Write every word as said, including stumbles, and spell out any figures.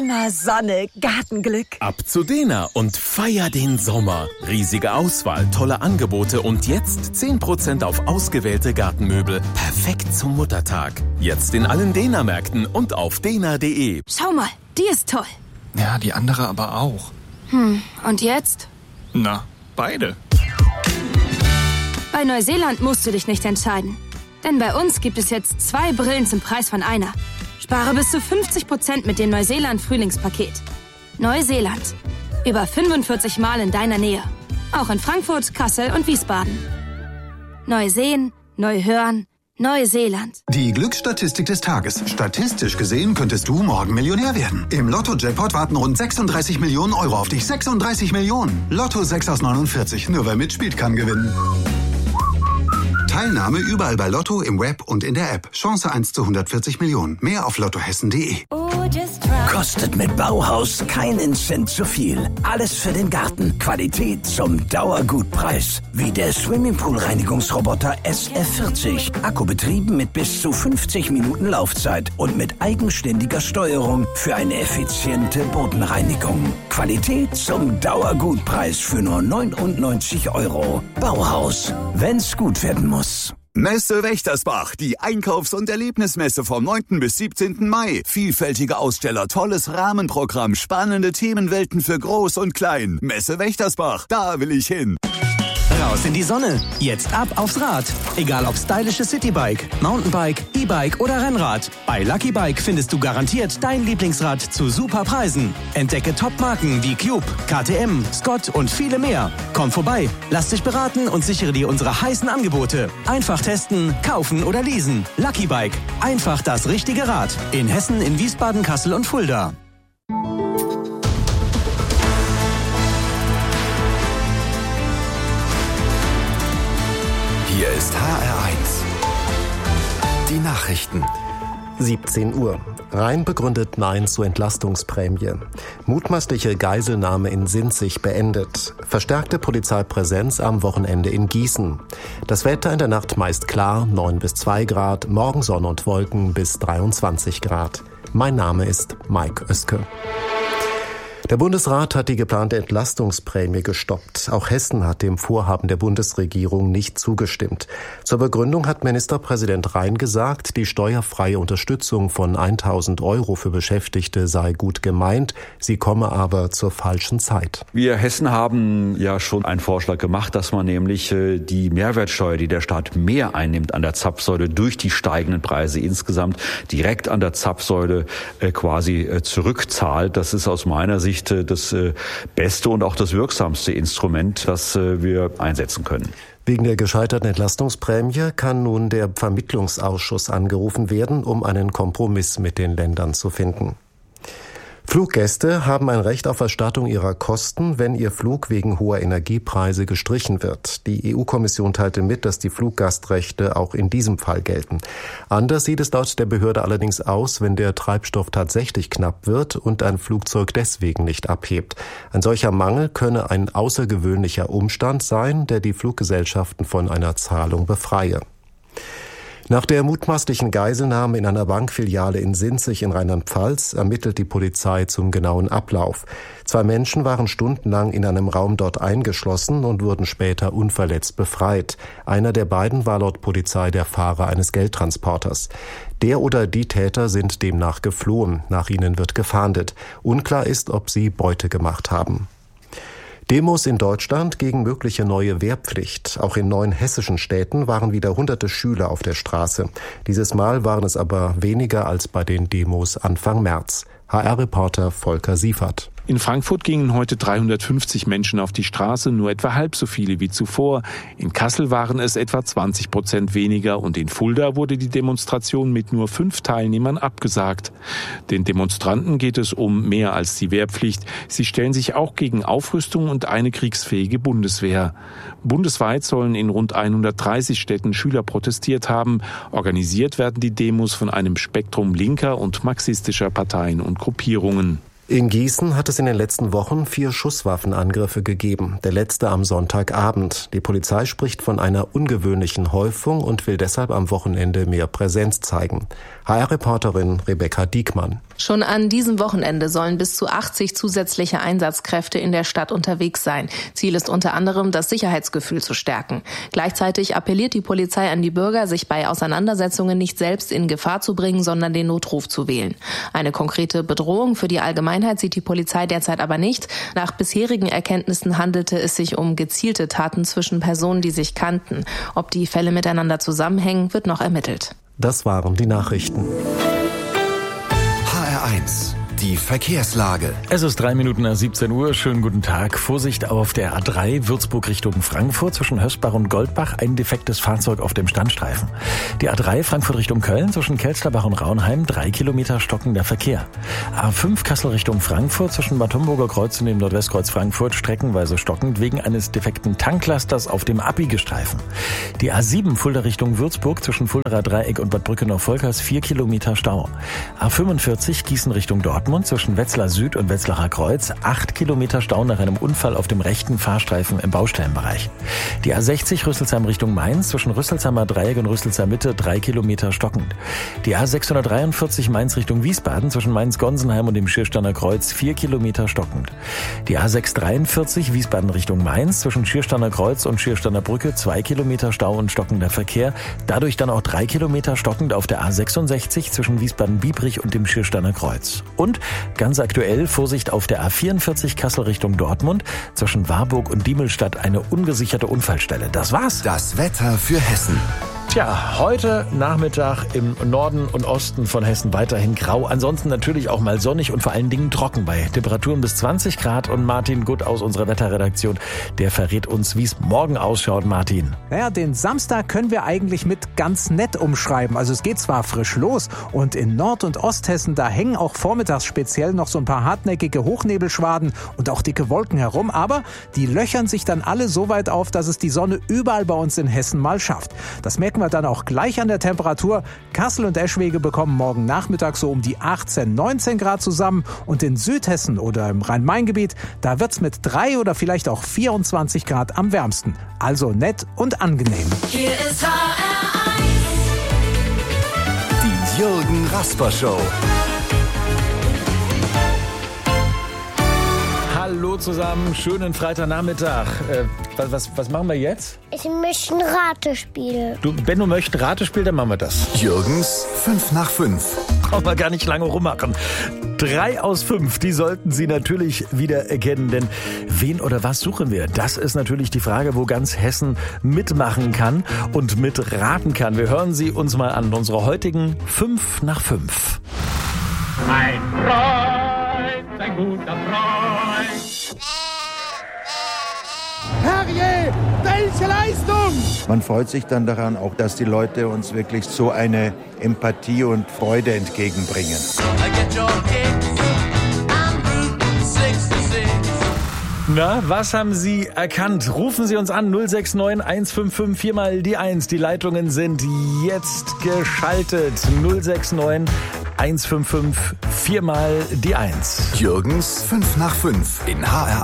Sommer, Sonne, Gartenglück. Ab zu Dena und feier den Sommer. Riesige Auswahl, tolle Angebote und jetzt zehn Prozent auf ausgewählte Gartenmöbel. Perfekt zum Muttertag. Jetzt in allen Dena-Märkten und auf dena punkt de. Schau mal, die ist toll. Ja, die andere aber auch. Hm, und jetzt? Na, beide. Bei Neuseeland musst du dich nicht entscheiden. Denn bei uns gibt es jetzt zwei Brillen zum Preis von einer. Spare bis zu fünfzig Prozent mit dem Neuseeland-Frühlingspaket. Neuseeland. Über fünfundvierzig Mal in deiner Nähe. Auch in Frankfurt, Kassel und Wiesbaden. Neu sehen, neu hören, Neuseeland. Die Glücksstatistik des Tages. Statistisch gesehen könntest du morgen Millionär werden. Im Lotto-Jackpot warten rund sechsunddreißig Millionen Euro auf dich. sechsunddreißig Millionen. Lotto sechs aus neunundvierzig. Nur wer mitspielt, kann gewinnen. Teilnahme überall bei Lotto, im Web und in der App. Chance eins zu hundertvierzig Millionen. Mehr auf lottohessen punkt de. Kostet mit Bauhaus keinen Cent zu viel. Alles für den Garten. Qualität zum Dauergutpreis. Wie der Swimmingpool-Reinigungsroboter S F vierzig. Akku betrieben mit bis zu fünfzig Minuten Laufzeit und mit eigenständiger Steuerung für eine effiziente Bodenreinigung. Qualität zum Dauergutpreis für nur neunundneunzig Euro. Bauhaus. Wenn's gut werden muss. Messe Wächtersbach, die Einkaufs- und Erlebnismesse vom neunten bis siebzehnten Mai. Vielfältige Aussteller, tolles Rahmenprogramm, spannende Themenwelten für Groß und Klein. Messe Wächtersbach, da will ich hin. Raus in die Sonne. Jetzt ab aufs Rad. Egal ob stylisches Citybike, Mountainbike, E-Bike oder Rennrad. Bei Lucky Bike findest du garantiert dein Lieblingsrad zu super Preisen. Entdecke Top-Marken wie Cube, K T M, Scott und viele mehr. Komm vorbei, lass dich beraten und sichere dir unsere heißen Angebote. Einfach testen, kaufen oder leasen. Lucky Bike. Einfach das richtige Rad. In Hessen, in Wiesbaden, Kassel und Fulda. Hier ist H R eins. Die Nachrichten. siebzehn Uhr. Rhein begründet Nein zur Entlastungsprämie. Mutmaßliche Geiselnahme in Sinzig beendet. Verstärkte Polizeipräsenz am Wochenende in Gießen. Das Wetter in der Nacht meist klar, neun bis zwei Grad, morgen Sonne und Wolken bis dreiundzwanzig Grad. Mein Name ist Mike Oeske. Der Bundesrat hat die geplante Entlastungsprämie gestoppt. Auch Hessen hat dem Vorhaben der Bundesregierung nicht zugestimmt. Zur Begründung hat Ministerpräsident Rhein gesagt, die steuerfreie Unterstützung von tausend Euro für Beschäftigte sei gut gemeint, sie komme aber zur falschen Zeit. Wir Hessen haben ja schon einen Vorschlag gemacht, dass man nämlich die Mehrwertsteuer, die der Staat mehr einnimmt an der Zapfsäule durch die steigenden Preise insgesamt, direkt an der Zapfsäule quasi zurückzahlt. Das ist aus meiner Sicht das beste und auch das wirksamste Instrument, das wir einsetzen können. Wegen der gescheiterten Entlastungsprämie kann nun der Vermittlungsausschuss angerufen werden, um einen Kompromiss mit den Ländern zu finden. Fluggäste haben ein Recht auf Erstattung ihrer Kosten, wenn ihr Flug wegen hoher Energiepreise gestrichen wird. Die E U-Kommission teilte mit, dass die Fluggastrechte auch in diesem Fall gelten. Anders sieht es laut der Behörde allerdings aus, wenn der Treibstoff tatsächlich knapp wird und ein Flugzeug deswegen nicht abhebt. Ein solcher Mangel könne ein außergewöhnlicher Umstand sein, der die Fluggesellschaften von einer Zahlung befreie. Nach der mutmaßlichen Geiselnahme in einer Bankfiliale in Sinzig in Rheinland-Pfalz ermittelt die Polizei zum genauen Ablauf. Zwei Menschen waren stundenlang in einem Raum dort eingeschlossen und wurden später unverletzt befreit. Einer der beiden war laut Polizei der Fahrer eines Geldtransporters. Der oder die Täter sind demnach geflohen. Nach ihnen wird gefahndet. Unklar ist, ob sie Beute gemacht haben. Demos in Deutschland gegen mögliche neue Wehrpflicht. Auch in neun hessischen Städten waren wieder hunderte Schüler auf der Straße. Dieses Mal waren es aber weniger als bei den Demos Anfang März. H R-Reporter Volker Siefert. In Frankfurt gingen heute dreihundertfünfzig Menschen auf die Straße, nur etwa halb so viele wie zuvor. In Kassel waren es etwa zwanzig Prozent weniger und in Fulda wurde die Demonstration mit nur fünf Teilnehmern abgesagt. Den Demonstranten geht es um mehr als die Wehrpflicht. Sie stellen sich auch gegen Aufrüstung und eine kriegsfähige Bundeswehr. Bundesweit sollen in rund hundertdreißig Städten Schüler protestiert haben. Organisiert werden die Demos von einem Spektrum linker und marxistischer Parteien und Gruppierungen. In Gießen hat es in den letzten Wochen vier Schusswaffenangriffe gegeben, der letzte am Sonntagabend. Die Polizei spricht von einer ungewöhnlichen Häufung und will deshalb am Wochenende mehr Präsenz zeigen. H R-Reporterin Rebecca Diekmann. Schon an diesem Wochenende sollen bis zu achtzig zusätzliche Einsatzkräfte in der Stadt unterwegs sein. Ziel ist unter anderem, das Sicherheitsgefühl zu stärken. Gleichzeitig appelliert die Polizei an die Bürger, sich bei Auseinandersetzungen nicht selbst in Gefahr zu bringen, sondern den Notruf zu wählen. Eine konkrete Bedrohung für die Allgemeinheit sieht die Polizei derzeit aber nicht. Nach bisherigen Erkenntnissen handelte es sich um gezielte Taten zwischen Personen, die sich kannten. Ob die Fälle miteinander zusammenhängen, wird noch ermittelt. Das waren die Nachrichten. H R eins. Die Verkehrslage. Es ist drei Minuten nach siebzehn Uhr. Schönen guten Tag. Vorsicht auf der A drei Würzburg Richtung Frankfurt zwischen Hösbach und Goldbach. Ein defektes Fahrzeug auf dem Standstreifen. Die A drei Frankfurt Richtung Köln zwischen Kelsterbach und Raunheim. Drei Kilometer stockender Verkehr. A fünf Kassel Richtung Frankfurt zwischen Bad Homburger Kreuz und dem Nordwestkreuz Frankfurt streckenweise stockend wegen eines defekten Tanklasters auf dem Abbiegerstreifen. Die A sieben Fulda Richtung Würzburg zwischen Fuldaer Dreieck und Bad Brückenau-Volkers. Vier Kilometer Stau. A fünfundvierzig Gießen Richtung Dortmund zwischen Wetzlar Süd und Wetzlarer Kreuz, acht Kilometer Stau nach einem Unfall auf dem rechten Fahrstreifen im Baustellenbereich. Die A sechzig Rüsselsheim Richtung Mainz zwischen Rüsselsheimer Dreieck und Rüsselsheimer Mitte, drei Kilometer stockend. Die A sechshundertdreiundvierzig Mainz Richtung Wiesbaden zwischen Mainz-Gonsenheim und dem Schiersteiner Kreuz, vier Kilometer stockend. Die A sechshundertdreiundvierzig Wiesbaden Richtung Mainz zwischen Schiersteiner Kreuz und Schiersteiner Brücke, zwei Kilometer Stau und stockender Verkehr. Dadurch dann auch drei Kilometer stockend auf der A sechsundsechzig zwischen Wiesbaden-Biebrich und dem Schiersteiner Kreuz. Und ganz aktuell Vorsicht auf der A vierundvierzig Kassel Richtung Dortmund zwischen Warburg und Diemelstadt, eine ungesicherte Unfallstelle. Das war's. Das Wetter für Hessen. Tja, heute Nachmittag im Norden und Osten von Hessen weiterhin grau. Ansonsten natürlich auch mal sonnig und vor allen Dingen trocken bei Temperaturen bis zwanzig Grad. Und Martin Gutt aus unserer Wetterredaktion, der verrät uns, wie es morgen ausschaut. Martin. Naja, den Samstag können wir eigentlich mit ganz nett umschreiben. Also es geht zwar frisch los und in Nord- und Osthessen, da hängen auch vormittags speziell noch so ein paar hartnäckige Hochnebelschwaden und auch dicke Wolken herum. Aber die löchern sich dann alle so weit auf, dass es die Sonne überall bei uns in Hessen mal schafft. Das merken wir dann auch gleich an der Temperatur. Kassel und Eschwege bekommen morgen Nachmittag so um die achtzehn, neunzehn Grad zusammen. Und in Südhessen oder im Rhein-Main-Gebiet, da wird's mit drei oder vielleicht auch vierundzwanzig Grad am wärmsten. Also nett und angenehm. Hier ist H R eins. Die Jürgen Rasper Show. Hallo zusammen, schönen Freitagnachmittag. Äh, was, was, was machen wir jetzt? Ich möchte ein Ratespiel. Du, wenn du möchtest ein Ratespiel, dann machen wir das. Jürgens fünf nach fünf. Brauchen wir gar nicht lange rummachen. Drei aus fünf, die sollten Sie natürlich wieder erkennen, denn wen oder was suchen wir? Das ist natürlich die Frage, wo ganz Hessen mitmachen kann und mitraten kann. Wir hören sie uns mal an, unsere heutigen fünf nach fünf. Ein Freund, ein guter Freund. Herrje, welche Leistung! Man freut sich dann daran auch, dass die Leute uns wirklich so eine Empathie und Freude entgegenbringen. Na, was haben Sie erkannt? Rufen Sie uns an, null sechs neun eins fünf fünf vier mal die eins. Die Leitungen sind jetzt geschaltet. null sechs neun eins fünf fünf vier mal die eins. Jürgens fünf nach fünf in H R